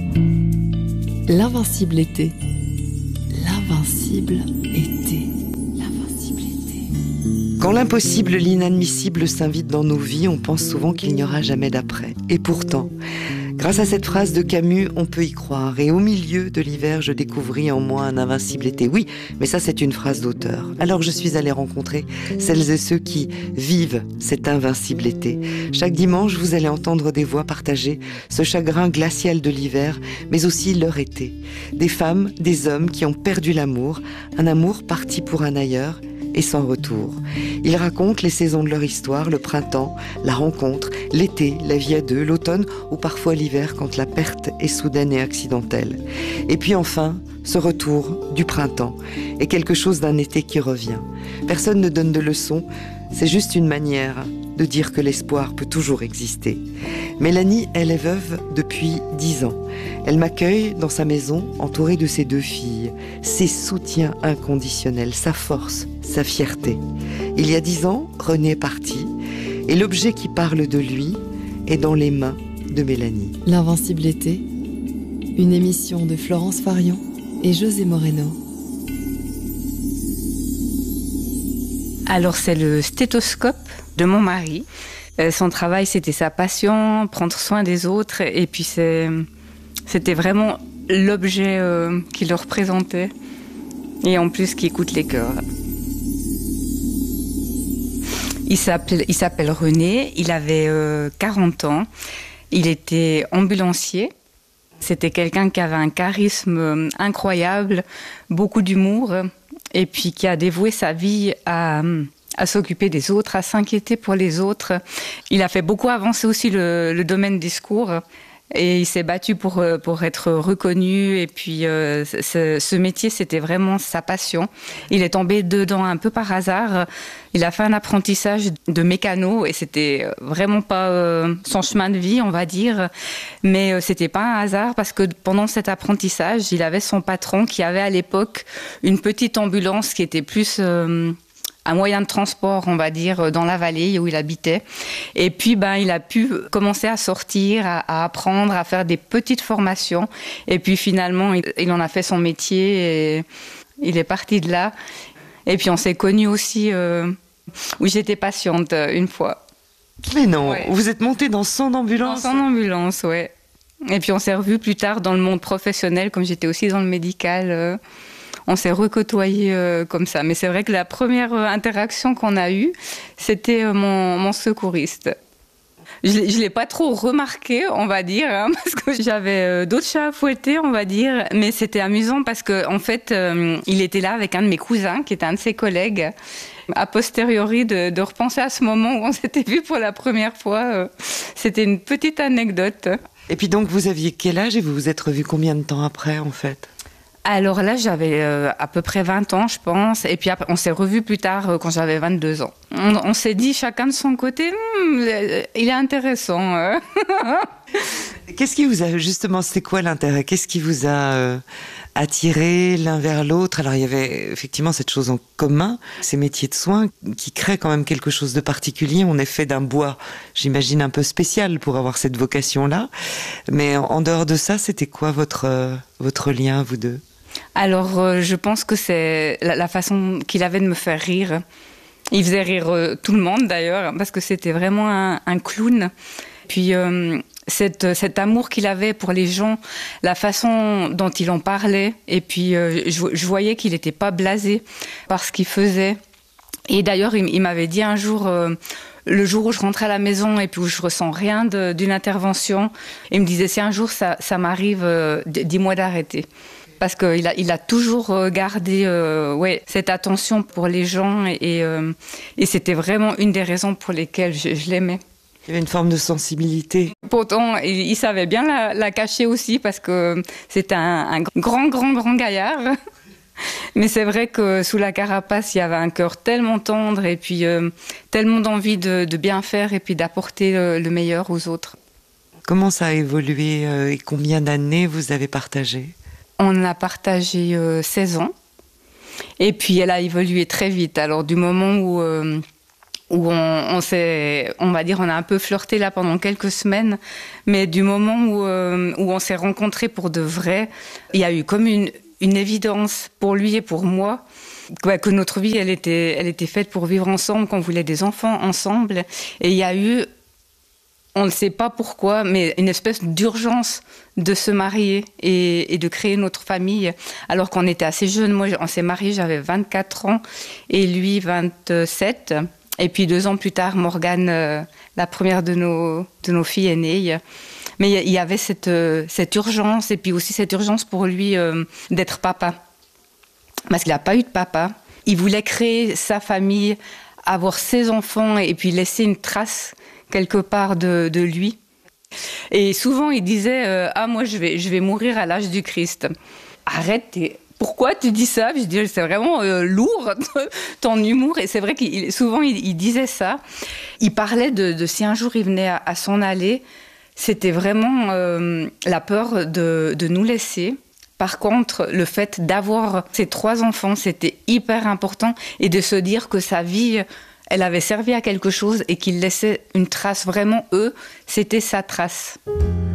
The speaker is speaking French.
L'invincible été. L'invincible été. L'invincible été. Quand l'impossible, l'inadmissible s'invite dans nos vies, on pense souvent qu'il n'y aura jamais d'après. Et pourtant, grâce à cette phrase de Camus, on peut y croire. Et au milieu de l'hiver, je découvris en moi un invincible été. Oui, mais ça c'est une phrase d'auteur. Alors je suis allée rencontrer celles et ceux qui vivent cet invincible été. Chaque dimanche, vous allez entendre des voix partager ce chagrin glacial de l'hiver, mais aussi leur été. Des femmes, des hommes qui ont perdu l'amour, un amour parti pour un ailleurs, et sans retour. Ils racontent les saisons de leur histoire, le printemps, la rencontre, l'été, la vie à deux, l'automne ou parfois l'hiver quand la perte est soudaine et accidentelle. Et puis enfin, ce retour du printemps est quelque chose d'un été qui revient. Personne ne donne de leçons, c'est juste une manière de dire que l'espoir peut toujours exister. Mélanie, elle est veuve depuis 10 ans. Elle m'accueille dans sa maison, entourée de ses 2 filles, ses soutiens inconditionnels, sa force, sa fierté. Il y a 10 ans, René est parti, et l'objet qui parle de lui est dans les mains de Mélanie. L'invincible été, une émission de Florence Farion et José Moreno. Alors c'est le stéthoscope de mon mari. Son travail, c'était sa passion, prendre soin des autres, et puis c'était vraiment l'objet qui le représentait, et en plus qui écoute les cœurs. Il s'appelle René, il avait 40 ans, il était ambulancier. C'était quelqu'un qui avait un charisme incroyable, beaucoup d'humour, et puis qui a dévoué sa vie à s'occuper des autres, à s'inquiéter pour les autres. Il a fait beaucoup avancer aussi le domaine du secours, et il s'est battu pour être reconnu, et puis ce métier, c'était vraiment sa passion. Il est tombé dedans un peu par hasard. Il a fait un apprentissage de mécano, et c'était vraiment pas son chemin de vie, on va dire, mais c'était pas un hasard, parce que pendant cet apprentissage, il avait son patron qui avait à l'époque une petite ambulance qui était plus un moyen de transport, on va dire, dans la vallée où il habitait. Et puis, il a pu commencer à sortir, à apprendre, à faire des petites formations. Et puis, finalement, il en a fait son métier, et il est parti de là. Et puis, on s'est connus aussi, où j'étais patiente une fois. Mais non, ouais. Vous êtes monté dans son ambulance? Dans son ambulance, ouais. Et puis, on s'est revus plus tard dans le monde professionnel, comme j'étais aussi dans le médical. On s'est recôtoyés comme ça. Mais c'est vrai que la première interaction qu'on a eue, c'était mon secouriste. Je ne l'ai pas trop remarqué, on va dire, parce que j'avais d'autres chats à fouetter, on va dire. Mais c'était amusant parce qu'en fait, il était là avec un de mes cousins, qui était un de ses collègues. A posteriori, de repenser à ce moment où on s'était vus pour la première fois, c'était une petite anecdote. Et puis donc, vous aviez quel âge et vous vous êtes revus combien de temps après, en fait? Alors là, j'avais à peu près 20 ans, je pense. Et puis après, on s'est revus plus tard quand j'avais 22 ans. On s'est dit chacun de son côté, il est intéressant. Qu'est-ce qui vous a, justement, c'est quoi l'intérêt? Qu'est-ce qui vous a attiré l'un vers l'autre? Alors il y avait effectivement cette chose en commun, ces métiers de soins qui créent quand même quelque chose de particulier. On est fait d'un bois, j'imagine, un peu spécial pour avoir cette vocation-là. Mais en dehors de ça, c'était quoi votre lien, vous deux? Alors, je pense que c'est la façon qu'il avait de me faire rire. Il faisait rire tout le monde, d'ailleurs, parce que c'était vraiment un clown. Puis, cet amour qu'il avait pour les gens, la façon dont il en parlait, et puis je voyais qu'il n'était pas blasé par ce qu'il faisait. Et d'ailleurs, il m'avait dit un jour... le jour où je rentrais à la maison et puis où je ressens rien d'une intervention, il me disait, si un jour ça m'arrive, dis-moi d'arrêter. Parce qu'il a toujours gardé cette attention pour les gens, et c'était vraiment une des raisons pour lesquelles je l'aimais. Il y avait une forme de sensibilité. Pourtant, il savait bien la cacher aussi, parce que c'était un grand gaillard. Mais c'est vrai que sous la carapace, il y avait un cœur tellement tendre, et puis tellement d'envie de bien faire, et puis d'apporter le meilleur aux autres. Comment ça a évolué et combien d'années vous avez partagé? On a partagé 16 ans. Et puis elle a évolué très vite. Alors du moment où où on va dire, on a un peu flirté là pendant quelques semaines, mais du moment où on s'est rencontrés pour de vrai, il y a eu comme une évidence pour lui et pour moi, que notre vie, elle était faite pour vivre ensemble, qu'on voulait des enfants ensemble. Et il y a eu, on ne sait pas pourquoi, mais une espèce d'urgence de se marier et de créer notre famille, alors qu'on était assez jeunes. Moi, on s'est mariés, j'avais 24 ans, et lui, 27. Et puis 2 ans plus tard, Morgane, la première de nos filles, est née. Mais il y avait cette urgence, et puis aussi cette urgence pour lui d'être papa. Parce qu'il n'a pas eu de papa. Il voulait créer sa famille, avoir ses enfants, et puis laisser une trace quelque part de lui. Et souvent, il disait moi, je vais mourir à l'âge du Christ. Arrête, pourquoi tu dis ça? Je dis, c'est vraiment lourd, ton humour. Et c'est vrai qu'il souvent, il disait ça. Il parlait de si un jour il venait à s'en aller, c'était vraiment la peur de nous laisser. Par contre, le fait d'avoir ces 3 enfants, c'était hyper important. Et de se dire que sa vie, elle avait servi à quelque chose et qu'il laissait une trace. Vraiment, eux, c'était sa trace.